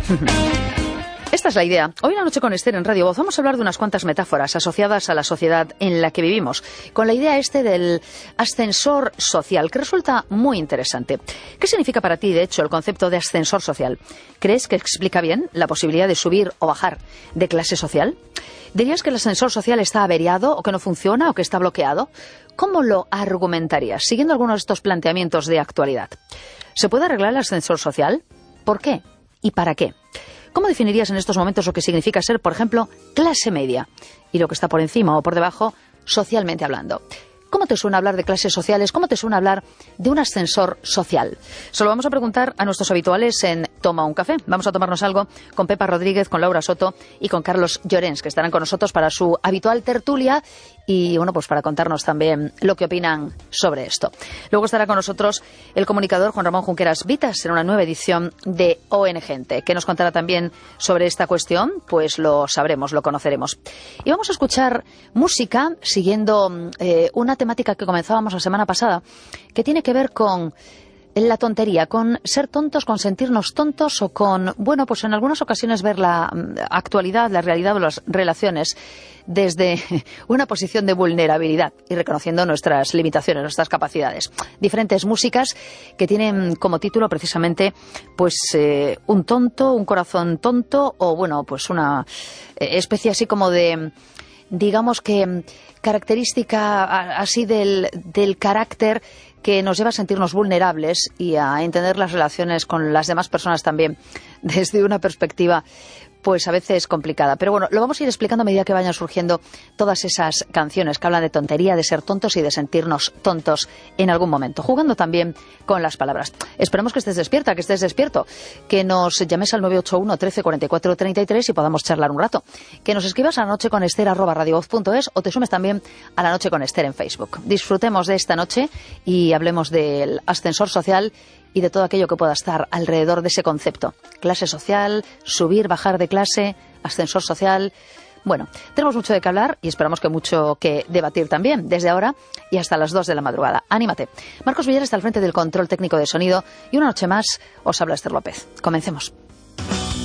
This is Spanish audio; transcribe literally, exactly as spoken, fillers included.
Esta es la idea. Hoy en La Noche con Esther en Radio Voz vamos a hablar de unas cuantas metáforas asociadas a la sociedad en la que vivimos, con la idea este del ascensor social, que resulta muy interesante. ¿Qué significa para ti, de hecho, el concepto de ascensor social? ¿Crees que explica bien la posibilidad de subir o bajar de clase social? ¿Dirías que el ascensor social está averiado o que no funciona o que está bloqueado? ¿Cómo lo argumentarías, siguiendo algunos de estos planteamientos de actualidad? ¿Se puede arreglar el ascensor social? ¿Por qué? ¿Y para qué? ¿Cómo definirías en estos momentos lo que significa ser, por ejemplo, clase media? Y lo que está por encima o por debajo, socialmente hablando. ¿Cómo te suena hablar de clases sociales? ¿Cómo te suena hablar de un ascensor social? Se lo vamos a preguntar a nuestros habituales en Toma un Café. Vamos a tomarnos algo con Pepa Rodríguez, con Laura Soto y con Carlos Llorens, que estarán con nosotros para su habitual tertulia y, bueno, pues para contarnos también lo que opinan sobre esto. Luego estará con nosotros el comunicador Juan Ramón Junqueras Vitas en una nueva edición de O N Gente. ¿Qué nos contará también sobre esta cuestión? Pues lo sabremos, lo conoceremos. Y vamos a escuchar música siguiendo eh, una temática que comenzábamos la semana pasada, que tiene que ver con la tontería, con ser tontos, con sentirnos tontos o con, bueno, pues en algunas ocasiones ver la actualidad, la realidad de las relaciones desde una posición de vulnerabilidad y reconociendo nuestras limitaciones, nuestras capacidades. Diferentes músicas que tienen como título precisamente pues eh, un tonto, un corazón tonto o, bueno, pues una especie así como de, digamos que característica así del, del carácter que nos lleva a sentirnos vulnerables y a entender las relaciones con las demás personas también desde una perspectiva pues a veces complicada. Pero bueno, lo vamos a ir explicando a medida que vayan surgiendo todas esas canciones que hablan de tontería, de ser tontos y de sentirnos tontos en algún momento, jugando también con las palabras. Esperemos que estés despierta, que estés despierto, que nos llames al nueve ocho uno, trece, cuarenta y cuatro, treinta y tres y podamos charlar un rato. Que nos escribas a la noche con Esther arroba radiovoz punto es o te sumes también a La Noche con Esther en Facebook. Disfrutemos de esta noche y hablemos del ascensor social y de todo aquello que pueda estar alrededor de ese concepto. Clase social, subir, bajar de clase, ascensor social. Bueno, tenemos mucho de qué hablar y esperamos que mucho que debatir también, desde ahora y hasta las dos de la madrugada. ¡Anímate! Marcos Villar está al frente del control técnico de sonido y una noche más os habla Esther López. Comencemos.